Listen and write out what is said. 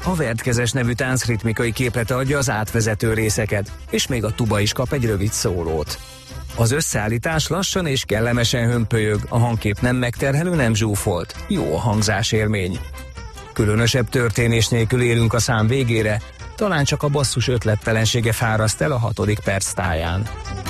A Vertkezes nevű táncritmikai képlete adja az átvezető részeket, és még a tuba is kap egy rövid szólót. Az összeállítás lassan és kellemesen hömpölyög, a hangkép nem megterhelő, nem zsúfolt. Jó a hangzásélmény. Különösebb történés nélkül érünk a szám végére, talán csak a basszus ötlettelensége fáraszt el a 6. perc táján.